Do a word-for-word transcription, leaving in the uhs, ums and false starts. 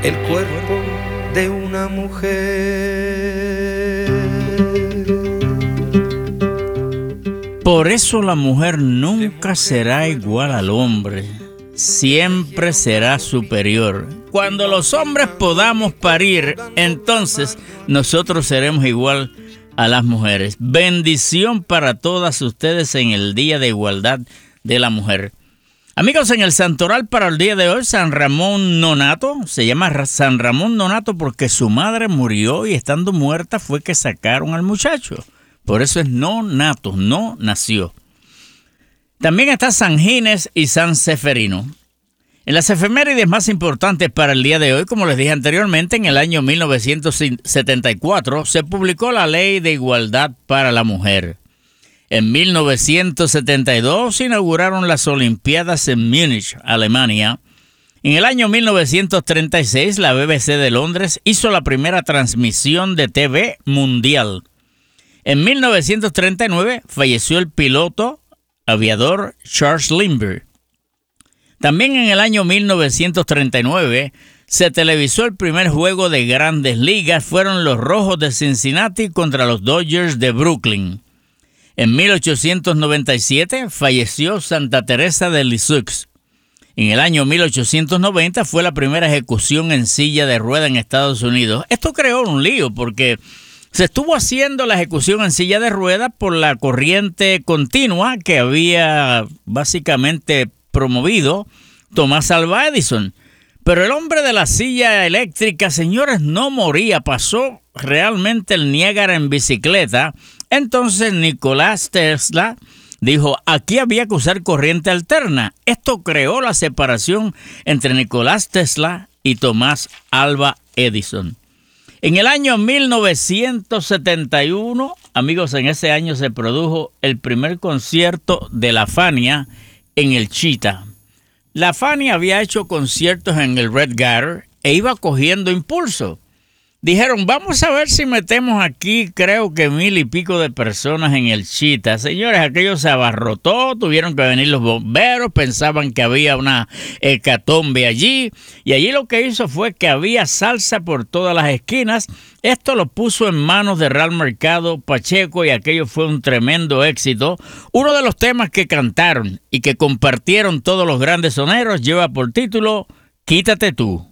el cuerpo de una mujer. Por eso la mujer nunca será igual al hombre, siempre será superior. Cuando los hombres podamos parir, entonces nosotros seremos igual a las mujeres. Bendición para todas ustedes en el Día de Igualdad de la Mujer. Amigos, en el santoral para el día de hoy, San Ramón Nonato, se llama San Ramón Nonato porque su madre murió y estando muerta fue que sacaron al muchacho. Por eso es nonato, no nació. También está San Gines y San Seferino. En las efemérides más importantes para el día de hoy, como les dije anteriormente, en el año mil novecientos setenta y cuatro se publicó la Ley de Igualdad para la Mujer. En mil novecientos setenta y dos se inauguraron las Olimpiadas en Múnich, Alemania. En el año mil novecientos treinta y seis, la B B C de Londres hizo la primera transmisión de T V mundial. En mil novecientos treinta y nueve falleció el piloto aviador Charles Lindbergh. También en el año mil novecientos treinta y nueve se televisó el primer juego de Grandes Ligas. Fueron los Rojos de Cincinnati contra los Dodgers de Brooklyn. En mil ochocientos noventa y siete falleció Santa Teresa de Lisieux. En el año mil ochocientos noventa fue la primera ejecución en silla de rueda en Estados Unidos. Esto creó un lío porque se estuvo haciendo la ejecución en silla de rueda por la corriente continua que había básicamente promovido Thomas Alva Edison. Pero el hombre de la silla eléctrica, señores, no moría, pasó realmente el Niágara en bicicleta. Entonces Nicolás Tesla dijo, aquí había que usar corriente alterna. Esto creó la separación entre Nicolás Tesla y Tomás Alva Edison. En el año mil novecientos setenta y uno, amigos, en ese año se produjo el primer concierto de la Fania en el Cheetah. La Fania había hecho conciertos en el Red Gutter e iba cogiendo impulso. Dijeron, vamos a ver si metemos aquí, creo que mil y pico de personas en el Cheetah. Señores, aquello se abarrotó, tuvieron que venir los bomberos, pensaban que había una hecatombe allí. Y allí lo que hizo fue que había salsa por todas las esquinas. Esto lo puso en manos de Real Mercado Pacheco y aquello fue un tremendo éxito. Uno de los temas que cantaron y que compartieron todos los grandes soneros lleva por título, Quítate tú.